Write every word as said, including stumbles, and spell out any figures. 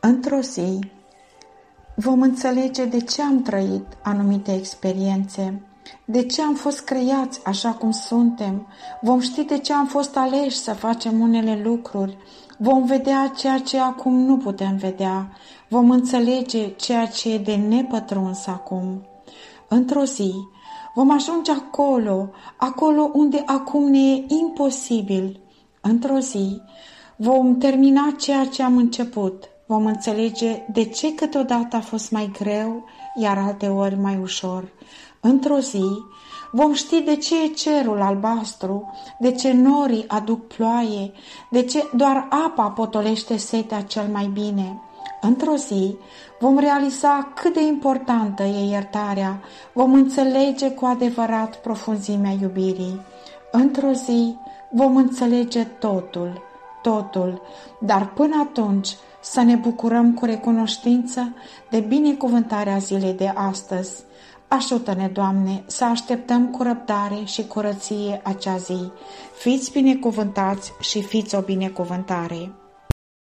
Într-o zi vom înțelege de ce am trăit anumite experiențe, de ce am fost creați așa cum suntem, vom ști de ce am fost aleși să facem unele lucruri, vom vedea ceea ce acum nu putem vedea, vom înțelege ceea ce e de nepătruns acum. Într-o zi vom ajunge acolo, acolo unde acum ne e imposibil. Într-o zi vom termina ceea ce am început, vom înțelege de ce câteodată a fost mai greu, iar alteori mai ușor. Într-o zi vom ști de ce e cerul albastru, de ce norii aduc ploaie, de ce doar apa potolește setea cel mai bine. Într-o zi vom realiza cât de importantă e iertarea, vom înțelege cu adevărat profunzimea iubirii. Într-o zi vom înțelege totul, totul, dar până atunci să ne bucurăm cu recunoștință de binecuvântarea zilei de astăzi. Ajută-ne, Doamne, să așteptăm cu răbdare și curăție acea zi. Fiți binecuvântați și fiți o binecuvântare!